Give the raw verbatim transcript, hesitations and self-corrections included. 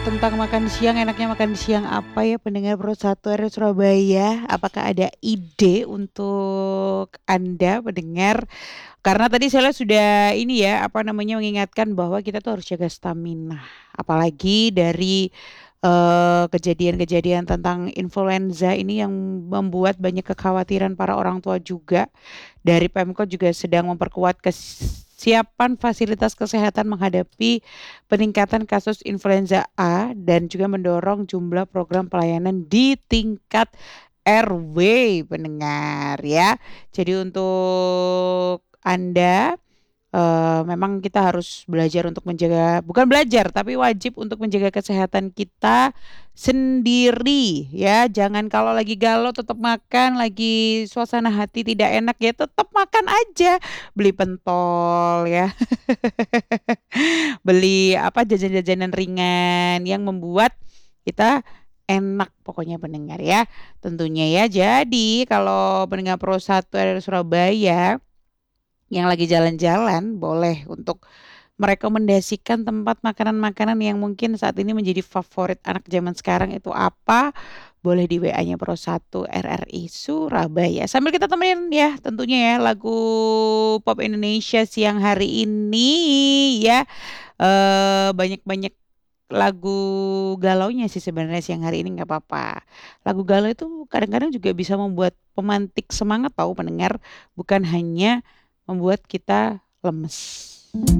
Tentang makan siang, enaknya makan siang apa ya pendengar Pro satu R Surabaya? Apakah ada ide untuk Anda pendengar? Karena tadi saya lihat sudah ini ya, apa namanya, mengingatkan bahwa kita tuh harus jaga stamina. Apalagi dari eh, kejadian-kejadian tentang influenza ini yang membuat banyak kekhawatiran para orang tua juga. Dari Pemkot juga sedang memperkuat kesiapan fasilitas kesehatan menghadapi peningkatan kasus influenza A dan juga mendorong jumlah program pelayanan di tingkat R W pendengar ya. Jadi untuk Anda Eee, memang kita harus belajar untuk menjaga bukan belajar, tapi wajib untuk menjaga kesehatan kita sendiri ya. Jangan kalau lagi galau tetap makan, lagi suasana hati tidak enak ya tetap makan aja. Beli pentol ya, beli apa, jajan-jajanan ringan yang membuat kita enak pokoknya pendengar ya, tentunya ya. Jadi kalau pendengar Pro satu R Surabaya yang lagi jalan-jalan boleh untuk merekomendasikan tempat makanan-makanan yang mungkin saat ini menjadi favorit anak zaman sekarang itu apa? Boleh di W A-nya Pro satu R R I Surabaya. Sambil kita temenin ya tentunya ya lagu pop Indonesia siang hari ini ya. Eh banyak-banyak lagu galaunya sih sebenarnya siang hari ini nggak apa-apa. Lagu galau itu kadang-kadang juga bisa membuat pemantik semangat tahu pendengar, bukan hanya membuat kita lemes.